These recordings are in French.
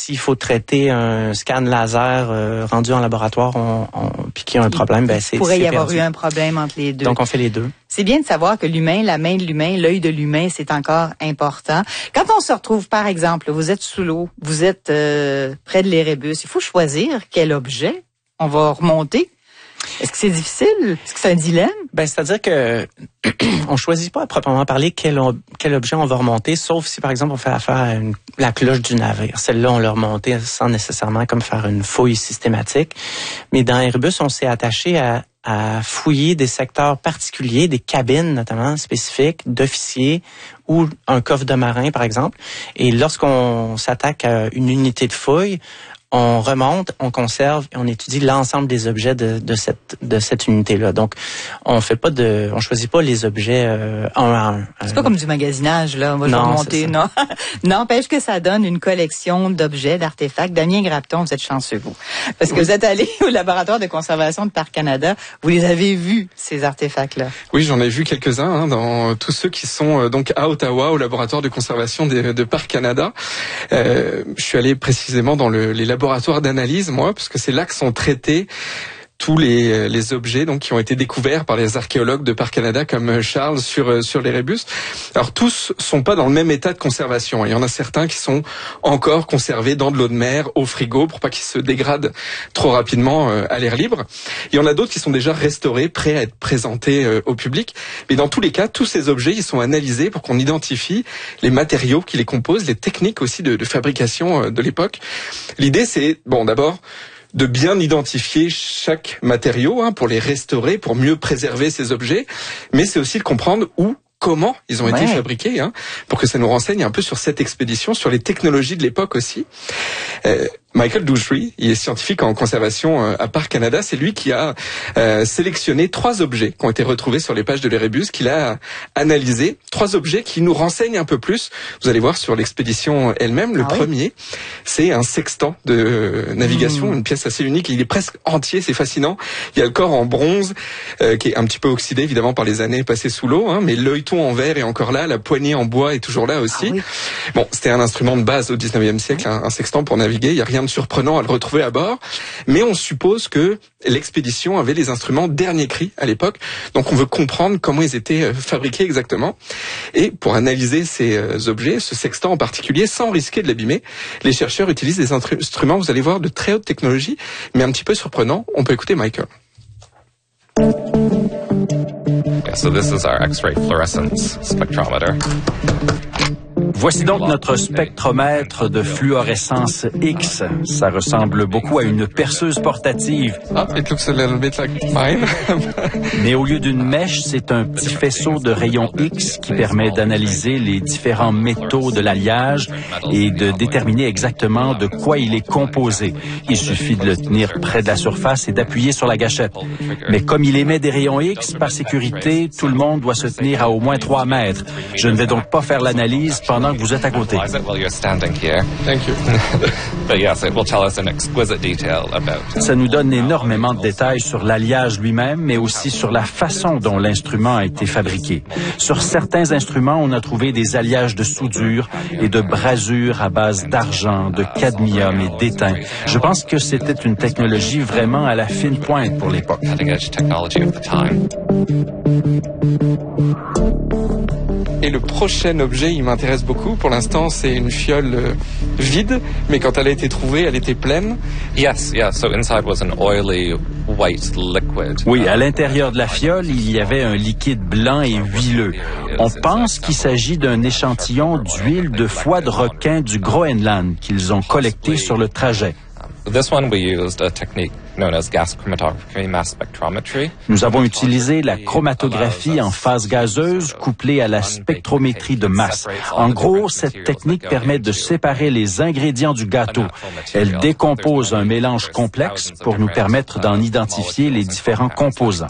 s'il faut traiter un scan laser rendu en laboratoire, puis qu'il y a un problème, c'est il pourrait y avoir perdu. eu un problème entre les deux. Donc, on fait les deux. C'est bien de savoir que l'humain, la main de l'humain, l'œil de l'humain, c'est encore important. Quand on se retrouve, par exemple, vous êtes sous l'eau, vous êtes près de l'Érébus, il faut choisir quel objet on va remonter. Est-ce que c'est difficile? Est-ce que c'est un dilemme? C'est-à-dire que on choisit pas à proprement parler quel objet on va remonter, sauf si, par exemple, on fait affaire à la cloche du navire. Celle-là, on l'a remontée sans nécessairement comme faire une fouille systématique. Mais dans Airbus, on s'est attaché à fouiller des secteurs particuliers, des cabines notamment spécifiques d'officiers ou un coffre de marin, par exemple. Et lorsqu'on s'attaque à une unité de fouille, on remonte, on conserve et on étudie l'ensemble des objets de cette unité-là. Donc, on choisit pas les objets un à un. C'est pas comme du magasinage, là. On va remonter, non. N'empêche que ça donne une collection d'objets, d'artefacts. Damien Grapton, vous êtes chanceux, vous. Parce que vous êtes allé au laboratoire de conservation de Parc Canada. Vous les avez vus, ces artefacts-là. Oui, j'en ai vu quelques-uns, dans tous ceux qui sont donc à Ottawa, au laboratoire de conservation de Parc Canada. Je suis allé précisément dans les laboratoire d'analyse, moi, parce que c'est là que sont traités tous les objets donc qui ont été découverts par les archéologues de Parc Canada comme Charles sur l'Érébus. Alors tous sont pas dans le même état de conservation. Il y en a certains qui sont encore conservés dans de l'eau de mer au frigo pour pas qu'ils se dégradent trop rapidement à l'air libre. Il y en a d'autres qui sont déjà restaurés, prêts à être présentés au public. Mais dans tous les cas, tous ces objets, ils sont analysés pour qu'on identifie les matériaux qui les composent, les techniques aussi de fabrication de l'époque. L'idée, c'est d'abord de bien identifier chaque matériau pour les restaurer, pour mieux préserver ces objets, mais c'est aussi de comprendre comment ils ont été fabriqués, pour que ça nous renseigne un peu sur cette expédition, sur les technologies de l'époque aussi. Michael Douchery, il est scientifique en conservation à Parc Canada. C'est lui qui a sélectionné 3 objets qui ont été retrouvés sur les pages de l'Érébus, qu'il a analysés. 3 objets qui nous renseignent un peu plus. Vous allez voir sur l'expédition elle-même. Le premier, c'est un sextant de navigation, une pièce assez unique. Il est presque entier, c'est fascinant. Il y a le corps en bronze, qui est un petit peu oxydé évidemment par les années passées sous l'eau, mais l'œilleton en verre est encore là, la poignée en bois est toujours là aussi. C'était un instrument de base au 19e siècle, un sextant pour naviguer. Il y a rien de surprenant à le retrouver à bord, mais on suppose que l'expédition avait les instruments dernier cri à l'époque, donc on veut comprendre comment ils étaient fabriqués exactement. Et pour analyser ces objets, ce sextant en particulier, sans risquer de l'abîmer, les chercheurs utilisent des instruments, vous allez voir, de très haute technologie, mais un petit peu surprenant. On peut écouter Michael. Yeah, so this is our X-ray fluorescence spectrometer. Voici donc notre spectromètre de fluorescence X. Ça ressemble beaucoup à une perceuse portative. It looks a little bit like mine. Mais au lieu d'une mèche, c'est un petit faisceau de rayons X qui permet d'analyser les différents métaux de l'alliage et de déterminer exactement de quoi il est composé. Il suffit de le tenir près de la surface et d'appuyer sur la gâchette. Mais comme il émet des rayons X, par sécurité, tout le monde doit se tenir à au moins 3 mètres. Je ne vais donc pas faire l'analyse pendant que vous êtes à côté. Ça nous donne énormément de détails sur l'alliage lui-même, mais aussi sur la façon dont l'instrument a été fabriqué. Sur certains instruments, on a trouvé des alliages de soudure et de brasures à base d'argent, de cadmium et d'étain. Je pense que c'était une technologie vraiment à la fine pointe pour l'époque. Et le prochain objet, il m'intéresse beaucoup. Pour l'instant, c'est une fiole vide, mais quand elle a été trouvée, elle était pleine. Yes, yeah. So inside was an oily white liquid. Oui, à l'intérieur de la fiole, il y avait un liquide blanc et huileux. On pense qu'il s'agit d'un échantillon d'huile de foie de requin du Groenland qu'ils ont collecté sur le trajet. This one we used a technique known as gas chromatography mass spectrometry. Nous avons utilisé la chromatographie en phase gazeuse couplée à la spectrométrie de masse. En gros, cette technique permet de séparer les ingrédients du gâteau. Elle décompose un mélange complexe pour nous permettre d'en identifier les différents composants.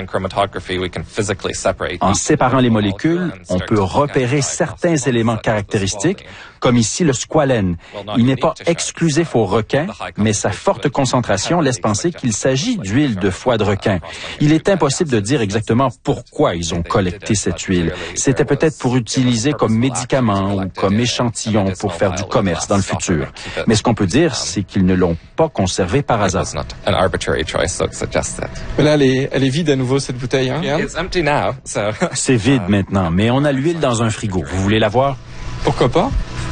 En séparant les molécules, on peut repérer certains éléments caractéristiques, comme ici le squalène. Il n'est pas exclusif aux requins, mais sa forte concentration laisse penser penser qu'il s'agit d'huile de foie de requin. Il est impossible de dire exactement pourquoi ils ont collecté cette huile. C'était peut-être pour utiliser comme médicament ou comme échantillon pour faire du commerce dans le futur. Mais ce qu'on peut dire, c'est qu'ils ne l'ont pas conservée par hasard. Là, elle est vide à nouveau, cette bouteille. Hein? C'est vide maintenant, mais on a l'huile dans un frigo. Vous voulez la voir? Pourquoi pas?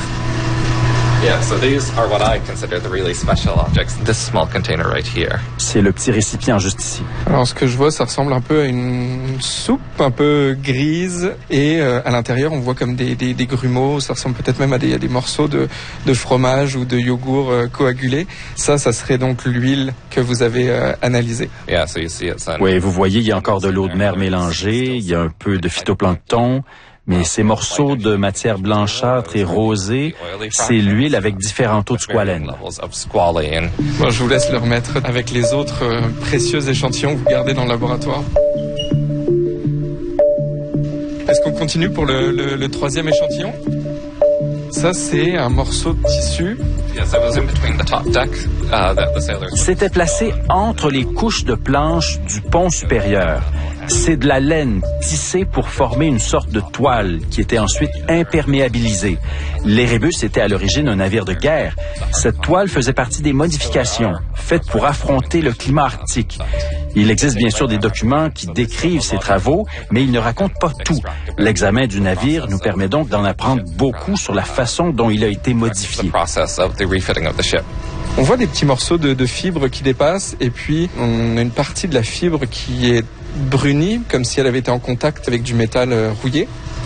C'est le petit récipient juste ici. Alors, ce que je vois, ça ressemble un peu à une soupe un peu grise et à l'intérieur, on voit comme des grumeaux. Ça ressemble peut-être même à des morceaux de fromage ou de yogourt coagulé. Ça serait donc l'huile que vous avez analysée. Oui, vous voyez, il y a encore de l'eau de mer mélangée, il y a un peu de phytoplancton. Mais ces morceaux de matière blanchâtre et rosée, c'est l'huile avec différents taux de squalène. Bon, je vous laisse le remettre avec les autres précieux échantillons que vous gardez dans le laboratoire. Est-ce qu'on continue pour le troisième échantillon? Ça, c'est un morceau de tissu. C'était placé entre les couches de planches du pont supérieur. C'est de la laine tissée pour former une sorte de toile qui était ensuite imperméabilisée. L'Erebus était à l'origine un navire de guerre. Cette toile faisait partie des modifications faites pour affronter le climat arctique. Il existe bien sûr des documents qui décrivent ces travaux, mais ils ne racontent pas tout. L'examen du navire nous permet donc d'en apprendre beaucoup sur la façon dont il a été modifié. On voit des petits morceaux de fibres qui dépassent et puis on a une partie de la fibre qui est brunie, comme si elle avait été en contact avec du métal rouillé.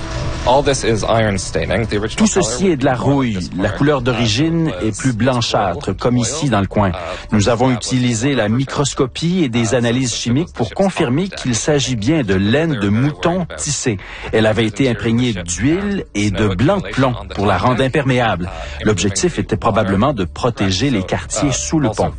Tout ceci est de la rouille. La couleur d'origine est plus blanchâtre, comme ici dans le coin. Nous avons utilisé la microscopie et des analyses chimiques pour confirmer qu'il s'agit bien de laine de mouton tissée. Elle avait été imprégnée d'huile et de blanc de plomb pour la rendre imperméable. L'objectif était probablement de protéger les quartiers sous le pont.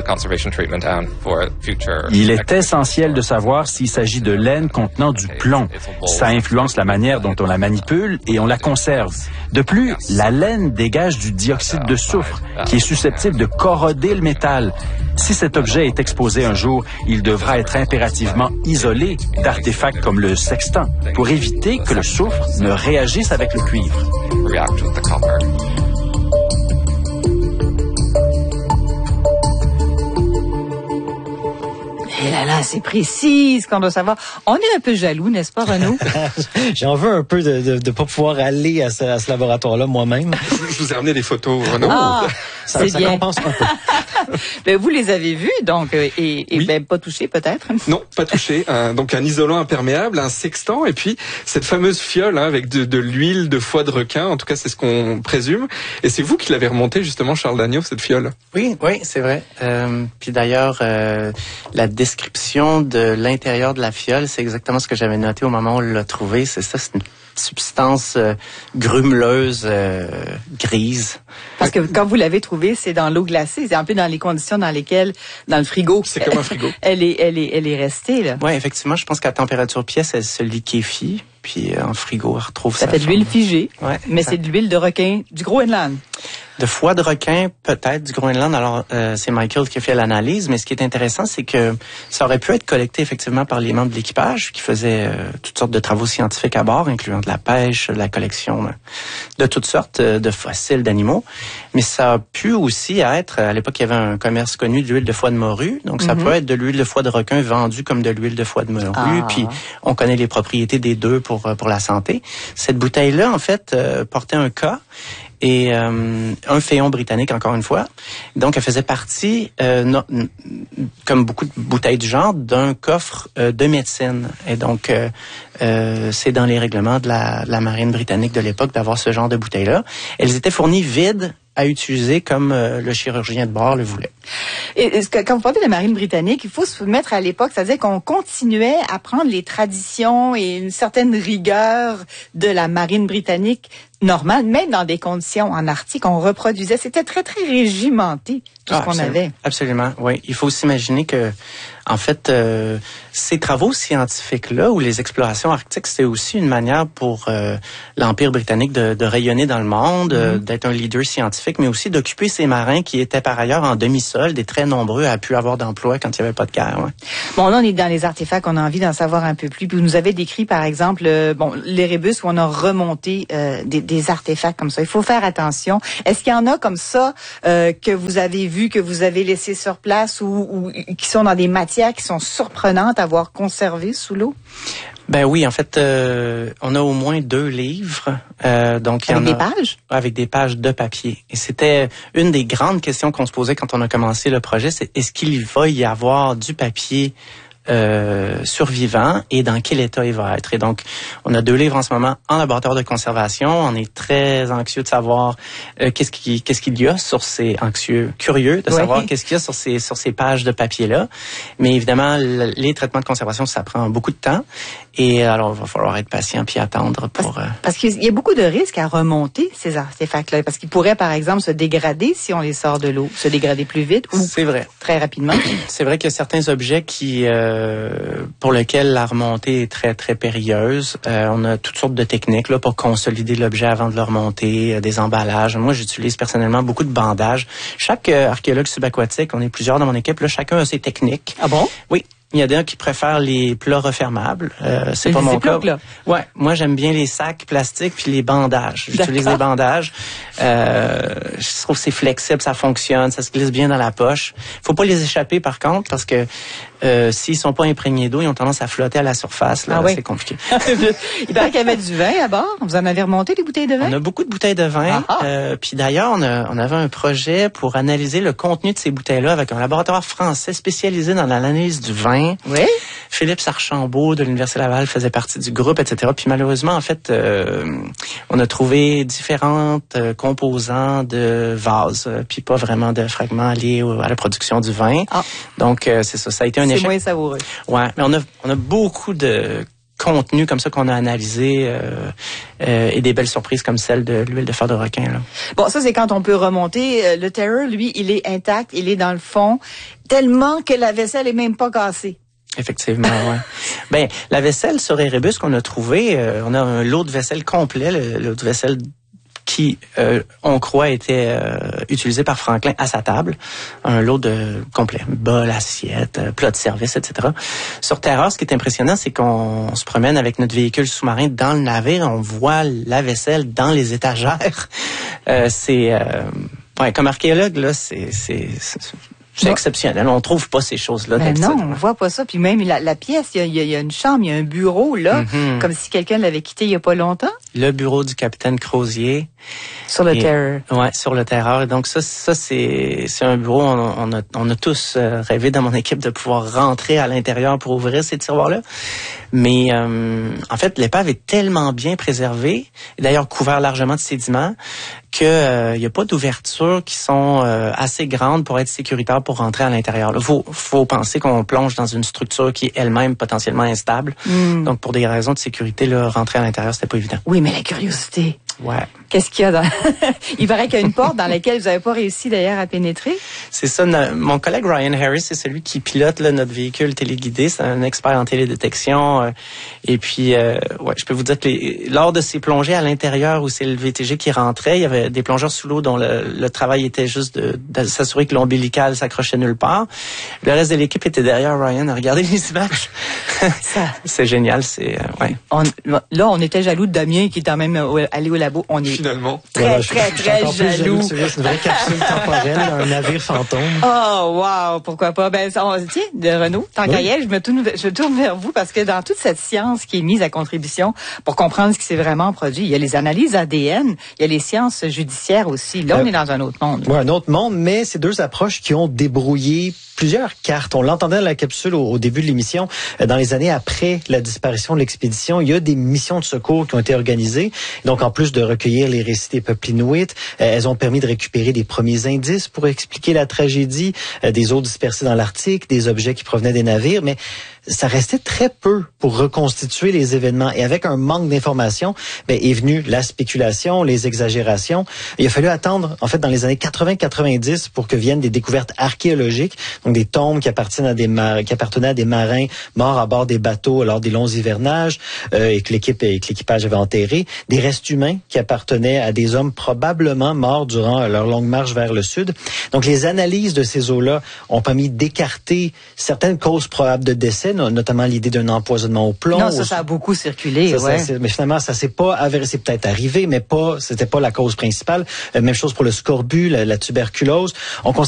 Il est essentiel de savoir s'il s'agit de laine contenant du plomb. Ça influence la manière dont on la manipule et on la conserve. De plus, la laine dégage du dioxyde de soufre qui est susceptible de corroder le métal. Si cet objet est exposé un jour, il devra être impérativement isolé d'artefacts comme le sextant pour éviter que le soufre ne réagisse avec le cuivre. Et là, c'est précis ce qu'on doit savoir. On est un peu jaloux, n'est-ce pas, Renaud? J'en veux un peu de pas pouvoir aller à ce laboratoire-là moi-même. Je vous ai ramené des photos, Renaud. Ah, ça bien. compense un peu. Ben, vous les avez vus, donc, et Oui. ben, pas touchés, peut-être? Non, pas touché. Donc un isolant imperméable, un sextant, et puis cette fameuse fiole avec de l'huile de foie de requin. En tout cas, c'est ce qu'on présume. Et c'est vous qui l'avez remonté, justement, Charles Dagneau, cette fiole. Oui, c'est vrai. Puis d'ailleurs, la description de l'intérieur de la fiole, c'est exactement ce que j'avais noté au moment où on l'a trouvé. C'est ça, c'est une substance grumeleuse, grise. Parce que quand vous l'avez trouvé, c'est dans l'eau glacée. C'est un peu dans les conditions dans lesquelles, dans le frigo. C'est comme un frigo. Elle est restée, là. Oui, effectivement, je pense qu'à température pièce, elle se liquéfie. Puis en frigo, elle retrouve Ça sa fait de l'huile forme. figée. Ouais, Mais ça- c'est de l'huile de requin du Groenland. De foie de requin, peut-être, du Groenland. Alors, c'est Michael qui a fait l'analyse, mais ce qui est intéressant, c'est que ça aurait pu être collecté effectivement par les membres de l'équipage qui faisaient toutes sortes de travaux scientifiques à bord, incluant de la pêche, de la collection de toutes sortes de fossiles d'animaux. Mais ça a pu aussi être, à l'époque, il y avait un commerce connu d'huile de foie de morue. Donc, ça peut être de l'huile de foie de requin vendue comme de l'huile de foie de morue. Ah. Puis, on connaît les propriétés des deux pour la santé. Cette bouteille-là, en fait, portait un cas et un féon britannique, encore une fois. Donc, elle faisait partie, comme beaucoup de bouteilles du genre, d'un coffre de médecine. Et donc, c'est dans les règlements de la marine britannique de l'époque d'avoir ce genre de bouteilles-là. Elles étaient fournies vides à utiliser comme le chirurgien de bord le voulait. Et quand vous parlez de la marine britannique, il faut se mettre à l'époque, c'est-à-dire qu'on continuait à prendre les traditions et une certaine rigueur de la marine britannique normal, même dans des conditions en Arctique, on reproduisait. C'était très, très régimenté, tout ce qu'on avait. Absolument, oui. Il faut s'imaginer que, en fait, ces travaux scientifiques-là, ou les explorations arctiques, c'était aussi une manière pour l'Empire britannique de rayonner dans le monde, d'être un leader scientifique, mais aussi d'occuper ces marins qui étaient par ailleurs en demi-solde et très nombreux à pu avoir d'emploi quand il n'y avait pas de guerre. Ouais. Bon, là, on est dans les artefacts, on a envie d'en savoir un peu plus. Puis vous nous avez décrit, par exemple, l'Erebus où on a remonté des artefacts comme ça. Il faut faire attention. Est-ce qu'il y en a comme ça que vous avez vu, que vous avez laissé sur place ou qui sont dans des matières qui sont surprenantes à voir conservées sous l'eau? Ben oui, en fait, on a au moins 2 livres. Donc, avec des pages? Avec des pages de papier. Et c'était une des grandes questions qu'on se posait quand on a commencé le projet, c'est est-ce qu'il va y avoir du papier survivant et dans quel état il va être. Et donc, on a 2 livres en ce moment en laboratoire de conservation. On est très anxieux de savoir qu'est-ce qu'il y a sur ces curieux de savoir qu'est-ce qu'il y a sur ces pages de papier-là. Mais évidemment, les traitements de conservation, ça prend beaucoup de temps. Et alors, il va falloir être patient puis attendre pour... Parce qu'il y a beaucoup de risques à remonter ces artefacts-là. Parce qu'ils pourraient, par exemple, se dégrader si on les sort de l'eau. Se dégrader plus vite ou c'est vrai. Très rapidement. C'est vrai qu'il y a certains objets pour lesquels la remontée est très, très périlleuse. On a toutes sortes de techniques là pour consolider l'objet avant de le remonter, des emballages. Moi, j'utilise personnellement beaucoup de bandages. Chaque archéologue subaquatique, on est plusieurs dans mon équipe, là, chacun a ses techniques. Ah bon? Oui. Il y a des gens qui préfèrent les plats refermables. C'est pas mon cas. Ouais, moi j'aime bien les sacs plastiques puis les bandages. J'utilise des bandages. Je trouve que c'est flexible, ça fonctionne, ça se glisse bien dans la poche. Faut pas les échapper par contre parce que s'ils sont pas imprégnés d'eau, ils ont tendance à flotter à la surface. Là, c'est compliqué. Il paraît qu'il y avait du vin à bord. Vous en avez remonté des bouteilles de vin? On a beaucoup de bouteilles de vin. Puis d'ailleurs, on avait un projet pour analyser le contenu de ces bouteilles-là avec un laboratoire français spécialisé dans l'analyse du vin. Oui. Philippe Sarchambault de l'Université Laval faisait partie du groupe, etc. Puis malheureusement, en fait, on a trouvé différentes composants de vases, puis pas vraiment de fragments liés à la production du vin. Donc, c'est ça. Ça a été un échec. C'est moins savoureux. Ouais, mais on a beaucoup de contenu comme ça qu'on a analysé et des belles surprises comme celle de l'huile de fer de requin. Là. Bon, ça c'est quand on peut remonter. Le Terror, lui, il est intact, il est dans le fond, tellement que la vaisselle est même pas cassée. Effectivement, ouais. Ben, la vaisselle sur Erebus qu'on a trouvé, on a un lot de vaisselle complet, le lot de vaisselle qui, on croit, était utilisé par Franklin à sa table. Un lot de complet, bol, assiette, plat de service, etc. Sur Terror, ce qui est impressionnant, c'est qu'on se promène avec notre véhicule sous-marin dans le navire, on voit la vaisselle dans les étagères. Comme archéologue, là, c'est exceptionnel. On trouve pas ces choses-là. Ben non, on voit pas ça. Puis même la pièce, il y a une chambre, il y a un bureau là, comme si quelqu'un l'avait quitté il y a pas longtemps. Le bureau du capitaine Crozier. Sur le Terror. Ouais, sur le Terror. Et donc ça c'est un bureau. On a tous rêvé dans mon équipe de pouvoir rentrer à l'intérieur pour ouvrir ces tiroirs-là. Mais en fait, l'épave est tellement bien préservée, et d'ailleurs couvert largement de sédiments, que il y a pas d'ouvertures qui sont assez grandes pour être sécuritaires pour rentrer à l'intérieur. Là, faut penser qu'on plonge dans une structure qui est elle-même potentiellement instable. Donc pour des raisons de sécurité, là, rentrer à l'intérieur, c'était pas évident. Oui, mais la curiosité. Ouais. Qu'est-ce qu'il y a dans... Il paraît qu'il y a une porte dans laquelle vous n'avez pas réussi d'ailleurs à pénétrer. C'est ça. Mon collègue Ryan Harris, c'est celui qui pilote là, notre véhicule téléguidé. C'est un expert en télédétection. Et puis, je peux vous dire que lors de ces plongées à l'intérieur où c'est le VTG qui rentrait, il y avait des plongeurs sous l'eau dont le travail était juste de s'assurer que l'ombilical s'accrochait nulle part. Le reste de l'équipe était derrière Ryan à regarder les images. C'est génial. Là, on était jaloux de Damien qui est quand même allé au labo. On est finalement très jaloux. C'est une vraie capsule temporelle, un navire fantôme. Oh, wow, pourquoi pas. Ben, tiens, de Renaud, tant qu'à y être, je tourne vers vous parce que dans toute cette science qui est mise à contribution pour comprendre ce qui s'est vraiment produit, il y a les analyses ADN, il y a les sciences judiciaires aussi. Là, on est dans un autre monde. Oui, un autre monde, mais c'est 2 approches qui ont débrouillé plusieurs cartes. On l'entendait dans la capsule au début de l'émission. Dans les années après la disparition de l'expédition, il y a des missions de secours qui ont été organisées. Donc, en plus de recueillir les récits des peuples inuits. Elles ont permis de récupérer des premiers indices pour expliquer la tragédie, des eaux dispersées dans l'Arctique, des objets qui provenaient des navires, mais ça restait très peu pour reconstituer les événements. Et avec un manque d'informations, est venue la spéculation, les exagérations. Il a fallu attendre, en fait, dans les années 80-90 pour que viennent des découvertes archéologiques, donc des tombes qui appartenaient à des marins morts à bord des bateaux lors des longs hivernages et que l'équipage avait enterré, des restes humains qui appartenaient à des hommes probablement morts durant leur longue marche vers le sud. Donc les analyses de ces eaux-là ont permis d'écarter certaines causes probables de décès, notamment l'idée d'un empoisonnement au plomb. Non, ça a beaucoup circulé. Mais finalement, ça s'est pas avéré. C'est peut-être arrivé, mais c'était pas la cause principale. Même chose pour le scorbut, la tuberculose. On